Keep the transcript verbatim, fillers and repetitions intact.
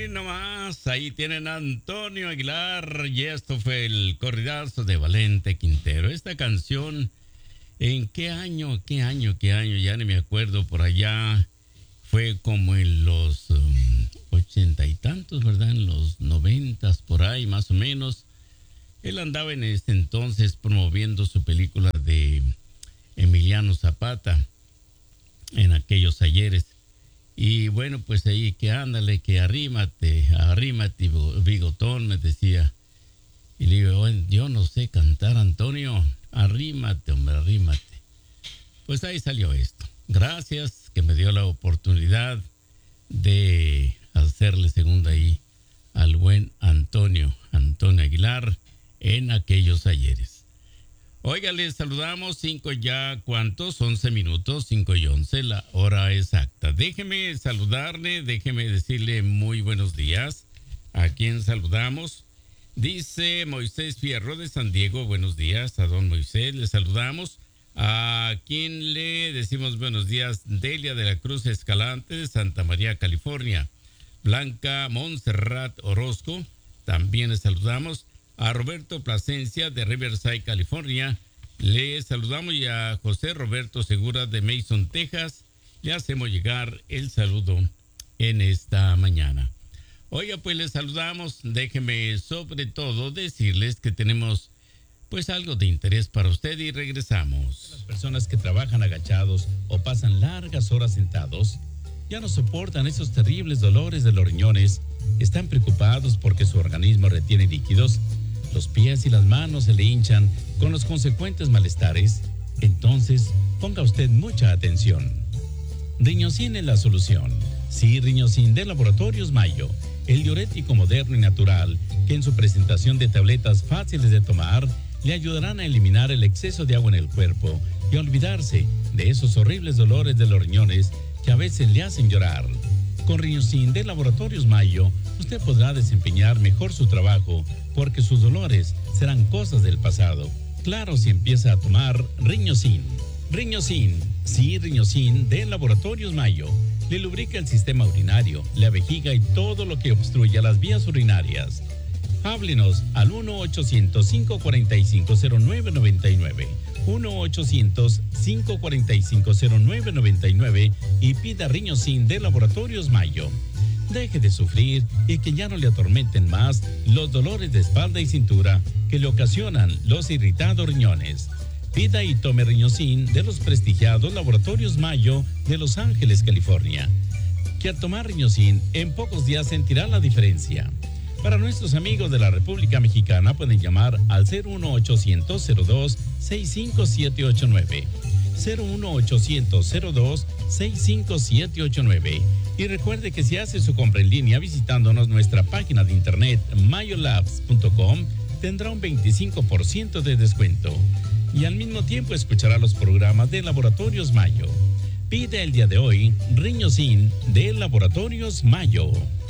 nomás, ahí tienen a Antonio Aguilar y esto fue el corridazo de Valente Quintero. Esta canción, ¿en qué año, qué año, qué año? Ya ni me acuerdo, por allá fue como en los um, ochenta y tantos, ¿verdad? En los noventas, por ahí más o menos. Él andaba en este entonces promoviendo su película de Emiliano Zapata en aquellos ayeres. Y bueno, pues ahí que ándale, que arrímate, arrímate, bigotón, me decía. Y le digo, yo no sé cantar, Antonio, arrímate, hombre, arrímate. Pues ahí salió esto. Gracias que me dio la oportunidad de hacerle segunda ahí al buen Antonio, Antonio Aguilar, en aquellos ayeres. Oiga, les saludamos, cinco ya, ¿cuántos? once minutos, cinco y once, la hora exacta. Déjeme saludarle, déjeme decirle muy buenos días. ¿A quién saludamos? Dice Moisés Fierro de San Diego, buenos días a don Moisés, le saludamos. ¿A quién le decimos buenos días? Delia de la Cruz Escalante de Santa María, California. Blanca Montserrat Orozco, también le saludamos. A Roberto Plasencia de Riverside, California, le saludamos, y a José Roberto Segura de Mason, Texas, le hacemos llegar el saludo en esta mañana. Oiga, pues les saludamos, déjeme sobre todo decirles que tenemos pues algo de interés para usted y regresamos. Las personas que trabajan agachados o pasan largas horas sentados ya no soportan esos terribles dolores de los riñones, están preocupados porque su organismo retiene líquidos. Los pies y las manos se le hinchan con los consecuentes malestares. Entonces, ponga usted mucha atención. Riñosin es la solución. Sí, Riñosin de Laboratorios Mayo, el diurético moderno y natural, que en su presentación de tabletas fáciles de tomar, le ayudarán a eliminar el exceso de agua en el cuerpo y a olvidarse de esos horribles dolores de los riñones que a veces le hacen llorar. Con Riñosin de Laboratorios Mayo, usted podrá desempeñar mejor su trabajo porque sus dolores serán cosas del pasado. Claro, si empieza a tomar Riñosin. Riñosin, sí, Riñosin de Laboratorios Mayo. Le lubrica el sistema urinario, la vejiga y todo lo que obstruya las vías urinarias. Háblenos al uno ochocientos, cinco cuatro cinco, cero nueve nueve nueve, uno ochocientos, cinco cuatro cinco, cero nueve nueve nueve y pida Riñosin de Laboratorios Mayo. Deje de sufrir y que ya no le atormenten más los dolores de espalda y cintura que le ocasionan los irritados riñones. Pida y tome Riñosin de los prestigiados Laboratorios Mayo de Los Ángeles, California, que al tomar Riñosin en pocos días sentirá la diferencia. Para nuestros amigos de la República Mexicana pueden llamar al cero uno ochocientos, cero dos, seis cinco siete ocho nueve, cero uno ochocientos, cero dos, seis cinco siete ocho nueve. Y recuerde que si hace su compra en línea visitándonos nuestra página de internet mayolabs punto com, tendrá un veinticinco por ciento de descuento. Y al mismo tiempo escuchará los programas de Laboratorios Mayo. Pide el día de hoy Riñosin de Laboratorios Mayo.